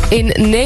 In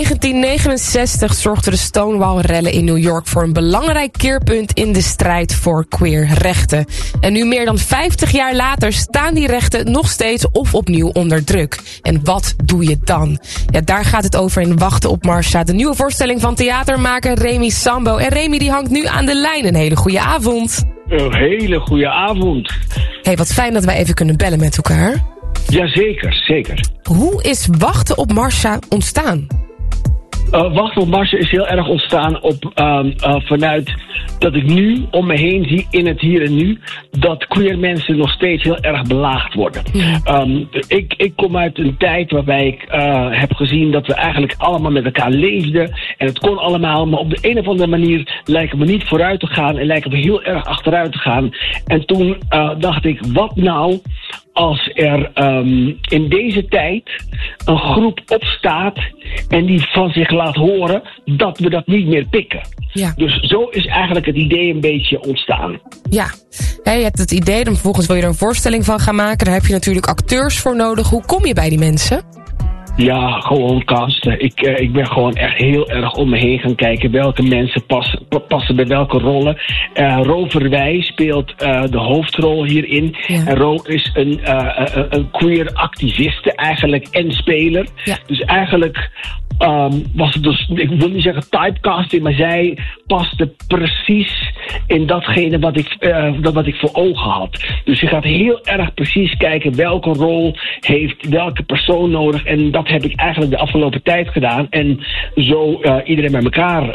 1969 zorgden de Stonewall-rellen in New York voor een belangrijk keerpunt in de strijd voor queerrechten. En nu meer dan 50 jaar later staan die rechten nog steeds of opnieuw onder druk. En wat doe je dan? Ja, daar gaat het over in Wachten op Marsha, de nieuwe voorstelling van theatermaker Remy Sambo. En Remy die hangt nu aan de lijn. Een hele goede avond. Een hele goede avond. Hey, wat fijn dat wij even kunnen bellen met elkaar. Jazeker, zeker. Hoe is Wachten op Marsha ontstaan? Wachten op Marsha is heel erg ontstaan vanuit dat ik nu om me heen zie in het hier en nu dat queer mensen nog steeds heel erg belaagd worden. Ja. Ik kom uit een tijd waarbij ik heb gezien dat we eigenlijk allemaal met elkaar leefden en het kon allemaal, maar op de een of andere manier lijken we niet vooruit te gaan en lijken we heel erg achteruit te gaan. En toen dacht ik, wat nou als er in deze tijd een groep opstaat en die van zich laat horen dat we dat niet meer pikken. Ja. Dus zo is eigenlijk het idee een beetje ontstaan. Ja, je hebt het idee, dan vervolgens wil je er een voorstelling van gaan maken. Daar heb je natuurlijk acteurs voor nodig. Hoe kom je bij die mensen? Ja, gewoon casten. Ik ben gewoon echt heel erg om me heen gaan kijken welke mensen passen bij welke rollen. Ro Verwij speelt de hoofdrol hierin. Ja. En Ro is een queer activiste eigenlijk en speler. Ja. Dus eigenlijk was het dus, ik wil niet zeggen typecasting, maar zij paste precies in datgene wat ik voor ogen had. Dus je gaat heel erg precies kijken welke rol heeft welke persoon nodig. En dat heb ik eigenlijk de afgelopen tijd gedaan. En zo iedereen bij elkaar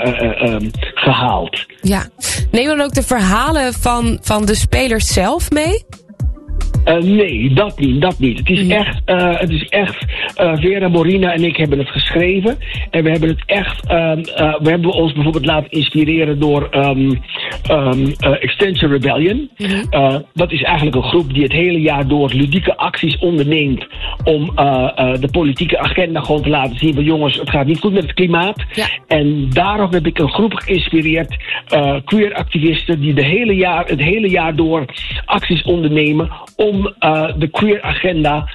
gehaald. Ja. Neem dan ook de verhalen van de spelers zelf mee? Nee, dat niet. Het is echt Vera Morina en ik hebben het geschreven. En we hebben het echt, we hebben ons bijvoorbeeld laten inspireren door Extinction Rebellion. Dat is eigenlijk een groep die het hele jaar door ludieke acties onderneemt om de politieke agenda gewoon te laten zien van jongens, het gaat niet goed met het klimaat. Ja. En daarop heb ik een groep geïnspireerd, queer activisten die het hele jaar door acties ondernemen om de queer agenda,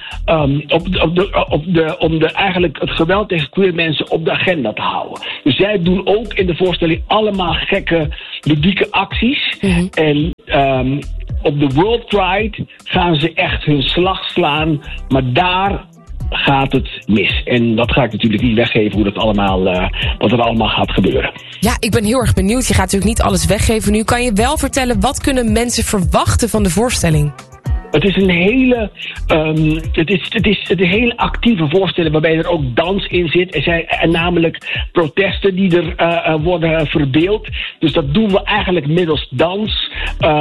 eigenlijk het geweld tegen queer mensen op de agenda te houden. Dus zij doen ook in de voorstelling allemaal gekke, ludieke acties. En op de World Pride gaan ze echt hun slag slaan, maar daar gaat het mis. En dat ga ik natuurlijk niet weggeven hoe wat er allemaal gaat gebeuren. Ja, ik ben heel erg benieuwd. Je gaat natuurlijk niet alles weggeven nu. Kan je wel vertellen, wat kunnen mensen verwachten van de voorstelling? Het is een hele actieve voorstelling waarbij er ook dans in zit. Er zijn namelijk protesten die er worden verbeeld. Dus dat doen we eigenlijk middels dans.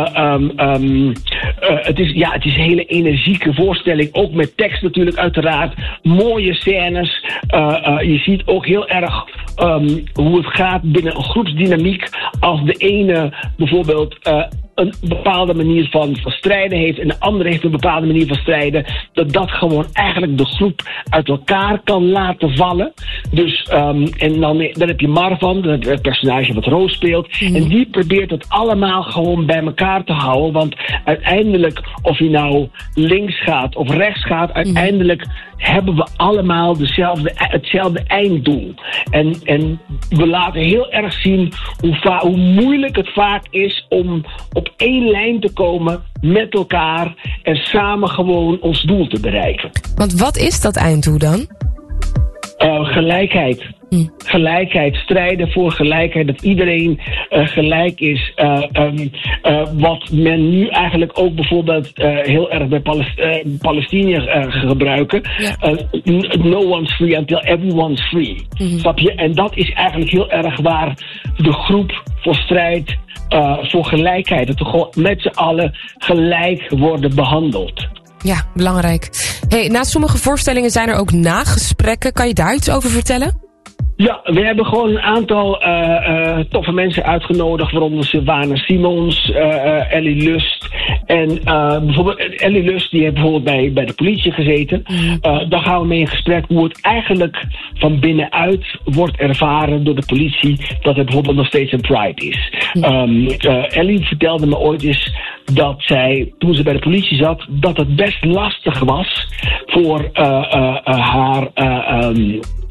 Het is een hele energieke voorstelling. Ook met tekst natuurlijk uiteraard. Mooie scènes. Je ziet ook heel erg hoe het gaat binnen een groepsdynamiek. Als de ene bijvoorbeeld een bepaalde manier van strijden heeft en de andere heeft een bepaalde manier van strijden, dat gewoon eigenlijk de groep uit elkaar kan laten vallen. Dus, en dan heb je Marvan, het personage wat Roos speelt, en die probeert het allemaal gewoon bij elkaar te houden, want uiteindelijk, of je nou links gaat of rechts gaat, uiteindelijk hebben we allemaal hetzelfde einddoel. En we laten heel erg zien hoe moeilijk het vaak is om op één lijn te komen met elkaar en samen gewoon ons doel te bereiken. Want wat is dat einddoel dan? Gelijkheid. Gelijkheid, strijden voor gelijkheid, dat iedereen gelijk is. Wat men nu eigenlijk ook bijvoorbeeld heel erg bij Palestinië gebruiken. Ja. No one's free until everyone's free. Snap je? En dat is eigenlijk heel erg waar de groep voor strijdt. Voor gelijkheid. Dat we gewoon met z'n allen gelijk worden behandeld. Ja, belangrijk. Hey, naast sommige voorstellingen zijn er ook nagesprekken. Kan je daar iets over vertellen? Ja, we hebben gewoon een aantal toffe mensen uitgenodigd, waaronder Sylvana Simons, Ellie Lust. En bijvoorbeeld Ellie Lust, die heeft bijvoorbeeld bij de politie gezeten. Daar gaan we mee in gesprek hoe het eigenlijk van binnenuit wordt ervaren door de politie, dat er bijvoorbeeld nog steeds een Pride is. Ellie vertelde me ooit eens dat zij, toen ze bij de politie zat, dat het best lastig was voor haar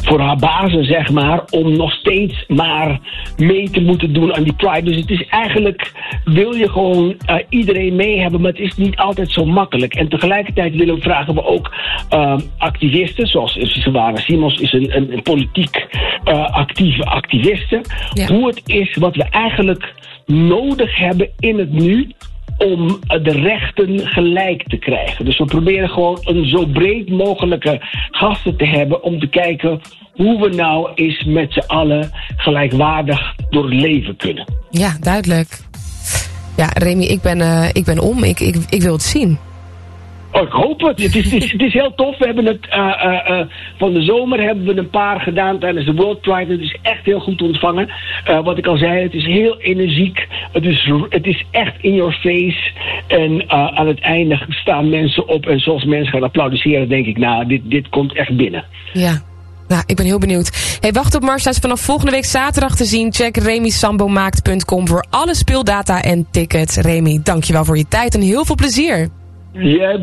voor haar bazen, zeg maar, om nog steeds maar mee te moeten doen aan die Pride. Dus het is eigenlijk, wil je gewoon iedereen mee hebben, maar het is niet altijd zo makkelijk. En tegelijkertijd vragen we ook activisten, zoals Savannah Simons is een politiek actieve activiste, hoe het is wat we eigenlijk nodig hebben in het nu om de rechten gelijk te krijgen. Dus we proberen gewoon een zo breed mogelijke gasten te hebben om te kijken hoe we nou eens met z'n allen gelijkwaardig door het leven kunnen. Ja, duidelijk. Ja, Remy, ik ben om. Ik wil het zien. Oh, ik hoop het. Het is heel tof. We hebben het van de zomer hebben we een paar gedaan tijdens de World Pride. Het is echt heel goed ontvangen. Wat ik al zei, het is heel energiek. Het is echt in your face. En aan het einde staan mensen op. En zoals mensen gaan applaudisseren, denk ik, nou, dit komt echt binnen. Ja. Nou, ik ben heel benieuwd. Hey, wacht op Mars is vanaf volgende week zaterdag te zien. Check RemySambomaakt.com voor alle speeldata en tickets. Remy, dankjewel voor je tijd en heel veel plezier. Ja,